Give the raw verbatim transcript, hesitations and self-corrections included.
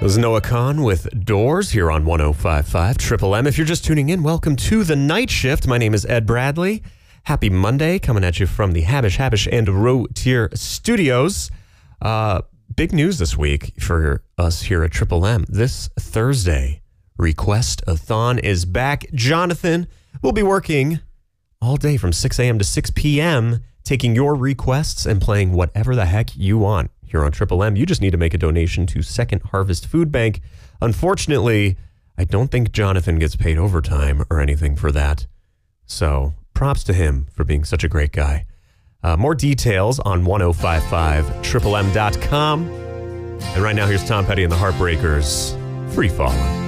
This is Noah Kahn with Doors here on one oh five point five Triple M. If you're just tuning in, welcome to the night shift. My name is Ed Bradley. Happy Monday, coming at you from the Habish, Habish, and Rotier studios. Uh, big news this week for us here at Triple M. This Thursday, Request-a-thon is back. Jonathan will be working all day from six a.m. to six p.m., taking your requests and playing whatever the heck you want here on Triple M. You just need to make a donation to Second Harvest Food Bank. Unfortunately, I don't think Jonathan gets paid overtime or anything for that. So props to him for being such a great guy. Uh, more details on ten fifty-five triple M dot com. And right now, here's Tom Petty and the Heartbreakers, Free Fallin'.